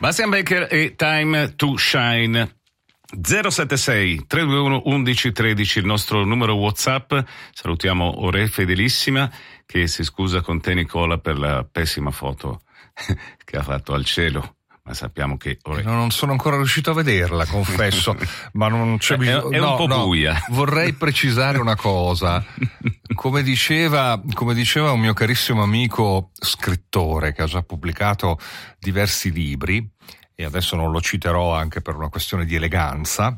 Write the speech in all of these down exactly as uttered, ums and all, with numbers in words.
Bastian Becker e Time to Shine. zero sette sei tre due uno undici tredici il nostro numero WhatsApp. Salutiamo Ore fedelissima che si scusa con te Nicola per la pessima foto che ha fatto al cielo, ma sappiamo che Ore... non sono ancora riuscito a vederla, confesso, ma non c'è bisogno. È, è no, un po' no, buia. Vorrei precisare una cosa. Come diceva, come diceva un mio carissimo amico scrittore che ha già pubblicato diversi libri, e adesso non lo citerò anche per una questione di eleganza,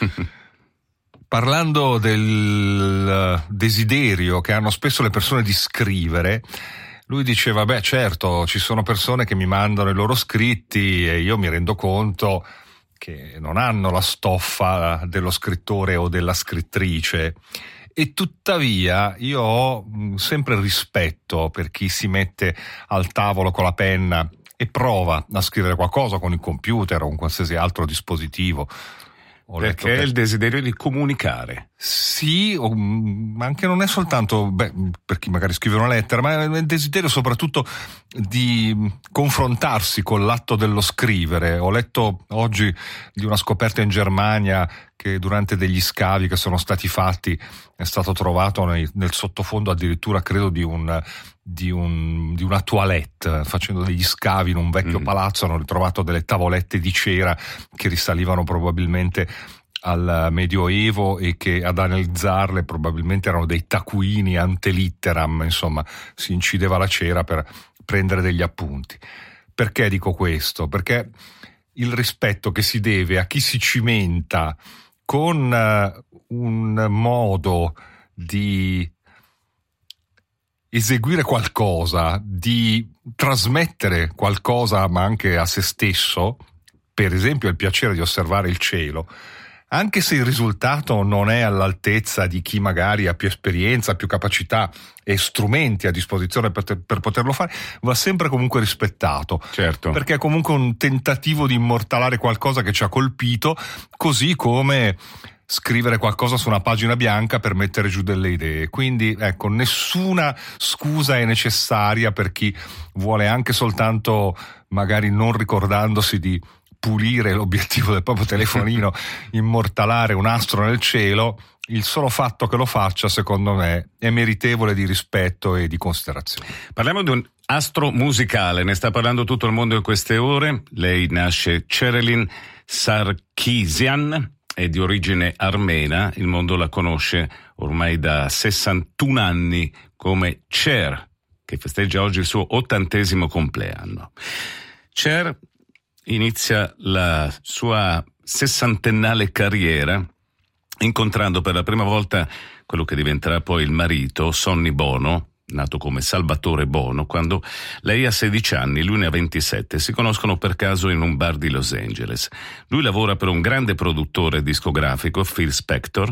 parlando del desiderio che hanno spesso le persone di scrivere, lui diceva, beh certo, ci sono persone che mi mandano i loro scritti e io mi rendo conto che non hanno la stoffa dello scrittore o della scrittrice, e tuttavia io ho sempre rispetto per chi si mette al tavolo con la penna e prova a scrivere qualcosa con il computer o con qualsiasi altro dispositivo. Ho Perché è il desiderio di comunicare. Sì, ma anche non è soltanto, beh, per chi magari scrive una lettera, ma è il desiderio soprattutto di confrontarsi con l'atto dello scrivere. Ho letto oggi di una scoperta in Germania che durante degli scavi che sono stati fatti è stato trovato nei, nel sottofondo addirittura credo di un di un di una toilette. Facendo degli scavi in un vecchio mm. palazzo hanno ritrovato delle tavolette di cera che risalivano probabilmente al Medioevo e che ad analizzarle probabilmente erano dei taccuini ante litteram, insomma si incideva la cera per prendere degli appunti. Perché dico questo? Perché il rispetto che si deve a chi si cimenta con uh, un modo di eseguire qualcosa, di trasmettere qualcosa ma anche a se stesso, per esempio il piacere di osservare il cielo, anche se il risultato non è all'altezza di chi magari ha più esperienza, più capacità e strumenti a disposizione per, te, per poterlo fare, va sempre comunque rispettato. Certo. Perché è comunque un tentativo di immortalare qualcosa che ci ha colpito, così come scrivere qualcosa su una pagina bianca per mettere giù delle idee. Quindi ecco, nessuna scusa è necessaria per chi vuole anche soltanto, magari non ricordandosi di pulire l'obiettivo del proprio telefonino, immortalare un astro nel cielo. Il solo fatto che lo faccia, secondo me, è meritevole di rispetto e di considerazione. Parliamo di un astro musicale, ne sta parlando tutto il mondo in queste ore. Lei nasce Cherelin Sarkisian, è di origine armena, il mondo la conosce ormai da sessantuno anni come Cher, che festeggia oggi il suo ottantesimo compleanno. Cher inizia la sua sessantennale carriera incontrando per la prima volta quello che diventerà poi il marito, Sonny Bono, nato come Salvatore Bono, quando lei ha sedici anni, lui ne ha ventisette. Si conoscono per caso in un bar di Los Angeles. Lui lavora per un grande produttore discografico, Phil Spector.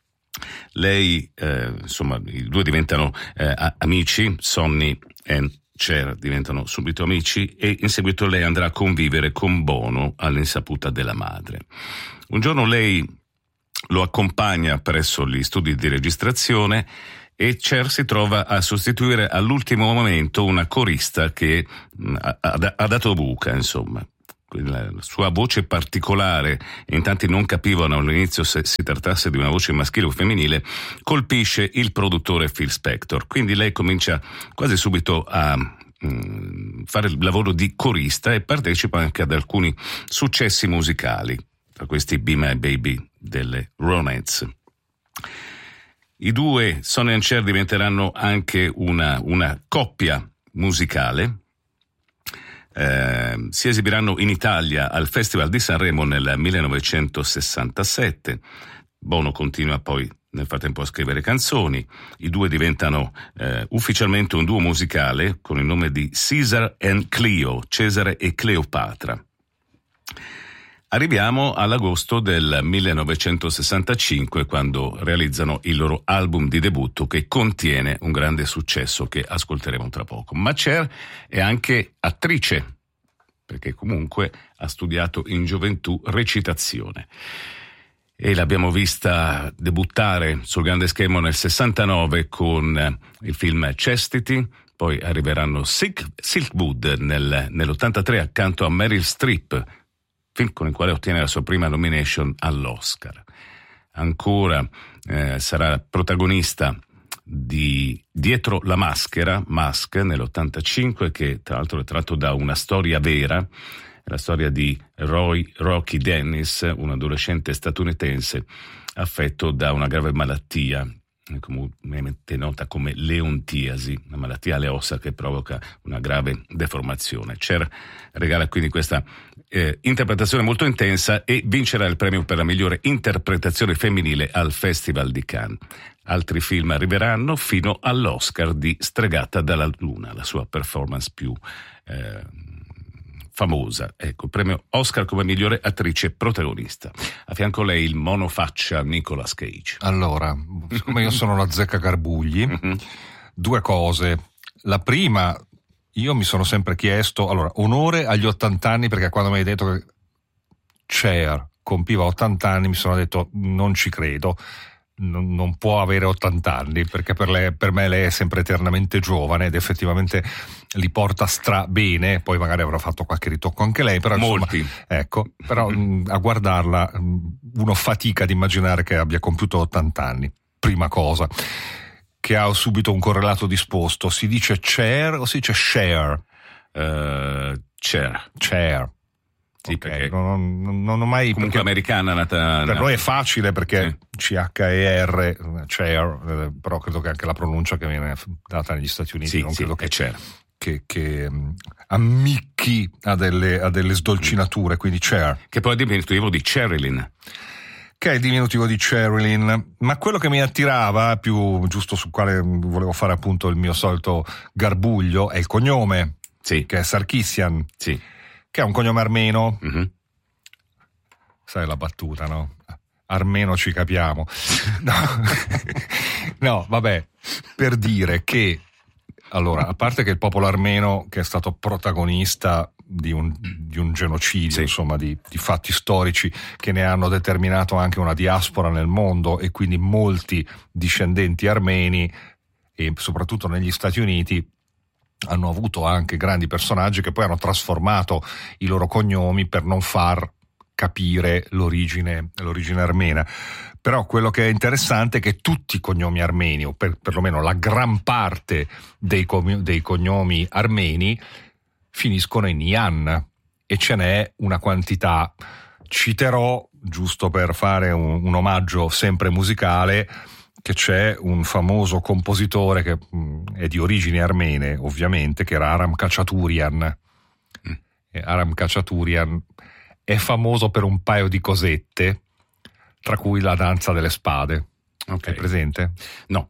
Lei, eh, insomma, i due diventano eh, amici, Sonny e Cher diventano subito amici, e in seguito lei andrà a convivere con Bono all'insaputa della madre. Un giorno lei lo accompagna presso gli studi di registrazione e Cher si trova a sostituire all'ultimo momento una corista che ha, ha, ha dato buca, insomma. La sua voce particolare, e in tanti non capivano all'inizio se si trattasse di una voce maschile o femminile, colpisce il produttore Phil Spector. Quindi lei comincia quasi subito a mh, fare il lavoro di corista e partecipa anche ad alcuni successi musicali, tra questi Be My Baby delle Ronettes. I due, Sonny e Cher, diventeranno anche una, una coppia musicale. Eh, si esibiranno in Italia al Festival di Sanremo nel millenovecentosessantasette. Bono continua poi nel frattempo a scrivere canzoni. I due diventano eh, ufficialmente un duo musicale con il nome di Caesar and Cleo, Cesare e Cleopatra. Arriviamo all'agosto del millenovecentosessantacinque, quando realizzano il loro album di debutto, che contiene un grande successo che ascolteremo tra poco. Ma Cher è anche attrice, perché comunque ha studiato in gioventù recitazione. E l'abbiamo vista debuttare sul grande schermo nel sessantanove con il film Chastity, Poi arriveranno Silk, Silkwood nel, nell'ottantatré accanto a Meryl Streep, film con il quale ottiene la sua prima nomination all'Oscar. Ancora eh, sarà protagonista di Dietro la maschera, Mask, nell'ottantacinque, che tra l'altro è tratto da una storia vera, la storia di Roy Rocky Dennis, un adolescente statunitense affetto da una grave malattia, comunemente nota come leontiasi, una malattia alle ossa che provoca una grave deformazione. Cher regala quindi questa eh, interpretazione molto intensa e vincerà il premio per la migliore interpretazione femminile al Festival di Cannes. Altri film arriveranno fino all'Oscar di Stregata dalla Luna, la sua performance più eh, famosa. Ecco, il premio Oscar come migliore attrice protagonista. A fianco a lei il monofaccia Nicolas Cage. Allora, siccome io sono la zecca Garbugli, mm-hmm. due cose. La prima, io mi sono sempre chiesto, allora, onore agli ottanta anni, perché quando mi hai detto che Cher compiva ottanta anni mi sono detto non ci credo. Non, non può avere ottanta anni, perché per, lei, per me lei è sempre eternamente giovane ed effettivamente li porta stra bene. Poi magari avrà fatto qualche ritocco anche lei, però molti insomma, ecco, però mh, a guardarla mh, uno fatica ad immaginare che abbia compiuto ottanta anni. Prima cosa, che ha subito un correlato disposto: si dice Cher o si dice Cher? Uh, Cher Cher Sì, okay, perché non, non, non ho mai, comunque americana nata, per noi è facile perché sì. C H E R Cher, però credo che anche la pronuncia che viene data negli Stati Uniti sì, non sì, credo che, Cher. che, che um, ammicchi a delle, a delle sdolcinature, quindi Cher, che poi è diminutivo di Cherilyn, che è il diminutivo di Cherilyn. Ma quello che mi attirava più, giusto su quale volevo fare appunto il mio solito garbuglio, è il cognome, sì. che è Sarkisian, sì. che è un cognome armeno. Mm-hmm. Sai la battuta, no? Armeno ci capiamo. No. No, vabbè, per dire che, allora, a parte che il popolo armeno, che è stato protagonista di un, di un genocidio, sì. insomma, di, di fatti storici che ne hanno determinato anche una diaspora nel mondo, e quindi molti discendenti armeni, e soprattutto negli Stati Uniti, hanno avuto anche grandi personaggi che poi hanno trasformato i loro cognomi per non far capire l'origine, l'origine armena. Però quello che è interessante è che tutti i cognomi armeni, o per, perlomeno la gran parte dei, dei cognomi armeni, finiscono in Ian, e ce n'è una quantità. Citerò, giusto per fare un, un omaggio sempre musicale, che c'è un famoso compositore che mh, è di origini armene, ovviamente, che era Aram Khachaturian. Mm. E Aram Khachaturian è famoso per un paio di cosette, tra cui la danza delle spade. Okay. È presente? No.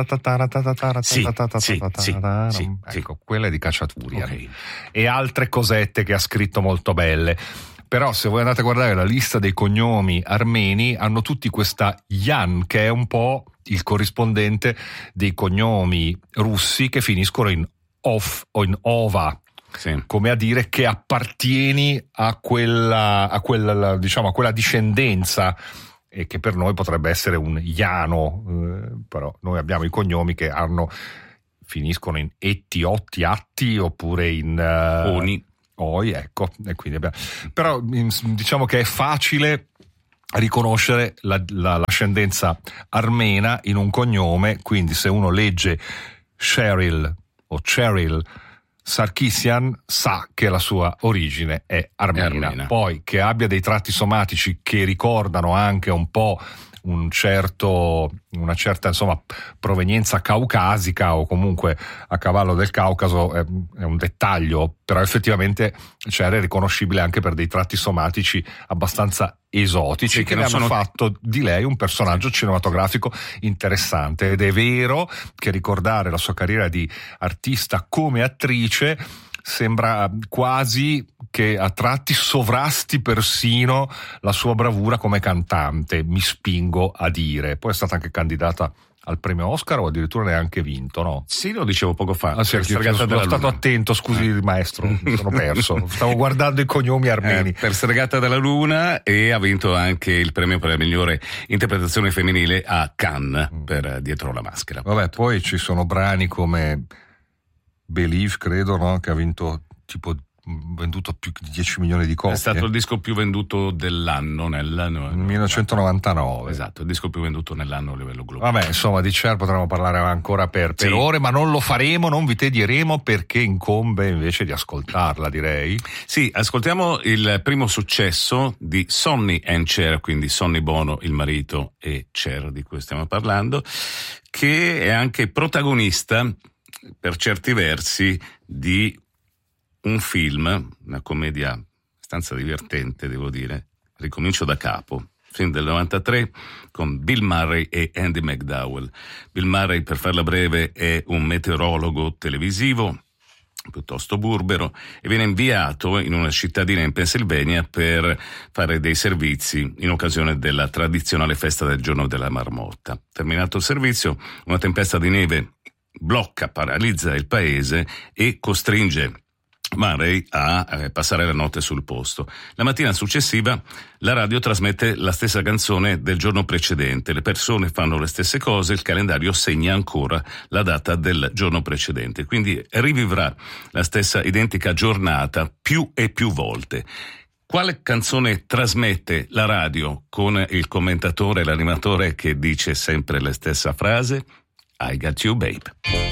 Sì, sì, sì, sì, ecco, quella è di Khachaturian. Okay. E altre cosette che ha scritto molto belle. Però se voi andate a guardare la lista dei cognomi armeni, hanno tutti questa Yan, che è un po' il corrispondente dei cognomi russi che finiscono in Ov o in Ova, sì. come a dire che appartieni a quella, a quella, diciamo, a quella discendenza, e che per noi potrebbe essere un Iano, eh, però noi abbiamo i cognomi che hanno finiscono in Etti, Otti, Atti, oppure in uh, Oni. Oi, ecco, e quindi abbiamo... però diciamo che è facile riconoscere la, la, l'ascendenza armena in un cognome, quindi se uno legge Cheryl o Cheryl Sarkisian sa che la sua origine è armena. È armena. Poi che abbia dei tratti somatici che ricordano anche un po' un certo, una certa insomma provenienza caucasica, o comunque a cavallo del Caucaso, è, è un dettaglio, però effettivamente Cher è riconoscibile anche per dei tratti somatici abbastanza esotici, sì, che, che ne hanno sono... fatto di lei un personaggio sì. cinematografico interessante. Ed è vero che ricordare la sua carriera di artista come attrice sembra quasi che a tratti sovrasti persino la sua bravura come cantante, mi spingo a dire. Poi è stata anche candidata al premio Oscar, o addirittura neanche vinto, no? Sì, lo dicevo poco fa. Ah, sì, sono stato luna. attento, scusi eh. maestro, mi sono perso. Stavo guardando i cognomi armeni. Eh, per Stregata dalla Luna, e ha vinto anche il premio per la migliore interpretazione femminile a Cannes mm. per Dietro la maschera. Vabbè, poi ci sono brani come Believe, credo, no? Che ha vinto tipo venduto più di dieci milioni di copie. È stato il disco più venduto dell'anno nell'anno millenovecentonovantanove. Esatto, il disco più venduto nell'anno a livello globale. Vabbè, insomma, di Cher potremmo parlare ancora per, per sì. ore, ma non lo faremo, non vi tedieremo, perché incombe invece di ascoltarla, direi. Sì, ascoltiamo il primo successo di Sonny and Cher, quindi Sonny Bono, il marito, e Cher, di cui stiamo parlando, che è anche protagonista, per certi versi, di un film, una commedia abbastanza divertente, devo dire. Ricomincio da capo. Film del novantatré con Bill Murray e Andy McDowell. Bill Murray, per farla breve, è un meteorologo televisivo piuttosto burbero e viene inviato in una cittadina in Pennsylvania per fare dei servizi in occasione della tradizionale festa del giorno della marmotta. Terminato il servizio, una tempesta di neve blocca, paralizza il paese e costringe Murray a eh, passare la notte sul posto. La mattina successiva la radio trasmette la stessa canzone del giorno precedente, le persone fanno le stesse cose, il calendario segna ancora la data del giorno precedente, quindi rivivrà la stessa identica giornata più e più volte. Quale canzone trasmette la radio con il commentatore e l'animatore che dice sempre la stessa frase? I got you, babe.